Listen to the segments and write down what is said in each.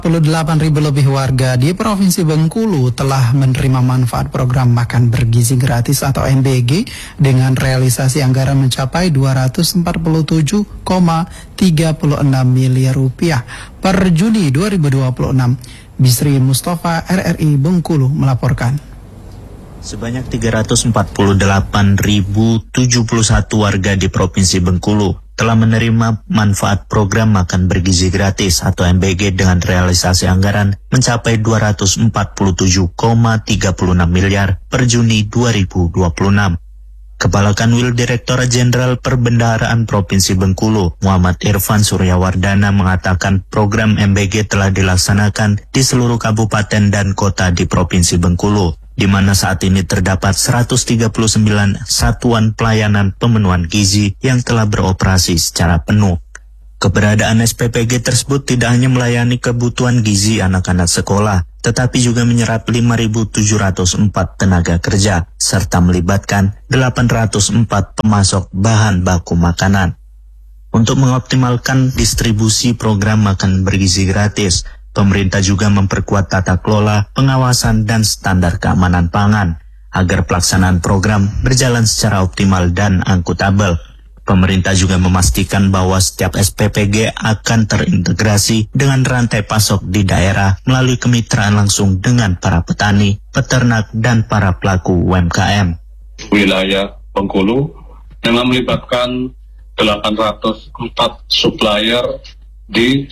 48.000 lebih warga di Provinsi Bengkulu telah menerima manfaat program makan bergizi gratis atau MBG dengan realisasi anggaran mencapai 247,36 miliar rupiah per Juni 2026. Bisri Mustafa, RRI Bengkulu melaporkan. Sebanyak 348.071 warga di Provinsi Bengkulu telah menerima manfaat program makan bergizi gratis atau MBG dengan realisasi anggaran mencapai 247,36 miliar per Juni 2026. Kepala Kanwil Direktorat Jenderal Perbendaharaan Provinsi Bengkulu, Muhammad Irfan Suryawardana mengatakan program MBG telah dilaksanakan di seluruh kabupaten dan kota di Provinsi Bengkulu, di mana saat ini terdapat 139 satuan pelayanan pemenuhan gizi yang telah beroperasi secara penuh. Keberadaan SPPG tersebut tidak hanya melayani kebutuhan gizi anak-anak sekolah, tetapi juga menyerap 5.704 tenaga kerja, serta melibatkan 804 pemasok bahan baku makanan. Untuk mengoptimalkan distribusi program makan bergizi gratis, pemerintah juga memperkuat tata kelola, pengawasan, dan standar keamanan pangan agar pelaksanaan program berjalan secara optimal dan akuntabel. Pemerintah juga memastikan bahwa setiap SPPG akan terintegrasi dengan rantai pasok di daerah melalui kemitraan langsung dengan para petani, peternak, dan para pelaku UMKM. Wilayah Bengkulu dengan melibatkan 804 supplier di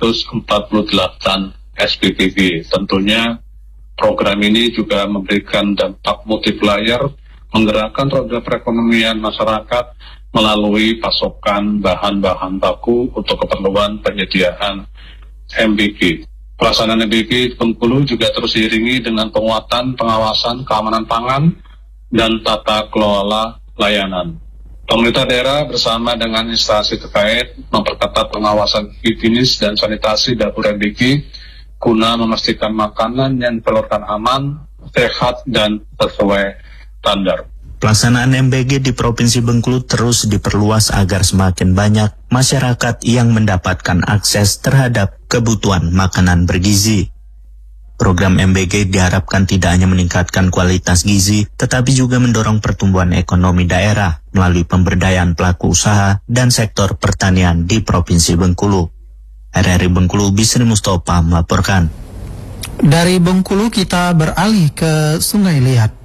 148 SPPG. Tentunya program ini juga memberikan dampak multiplier, menggerakkan roda perekonomian masyarakat melalui pasokan bahan-bahan baku untuk keperluan penyediaan MBG. Pelaksanaan MBG di Bengkulu juga terus diiringi dengan penguatan pengawasan keamanan pangan dan tata kelola layanan. Pemerintah daerah bersama dengan instansi terkait memperketat pengawasan higienis dan sanitasi dapur MBG guna memastikan makanan yang ditelurkan aman, sehat, dan sesuai standar. Pelaksanaan MBG di Provinsi Bengkulu terus diperluas agar semakin banyak masyarakat yang mendapatkan akses terhadap kebutuhan makanan bergizi. Program MBG diharapkan tidak hanya meningkatkan kualitas gizi, tetapi juga mendorong pertumbuhan ekonomi daerah melalui pemberdayaan pelaku usaha dan sektor pertanian di Provinsi Bengkulu. RRI Bengkulu, Bisri Mustafa melaporkan. Dari Bengkulu kita beralih ke Sungai Liat.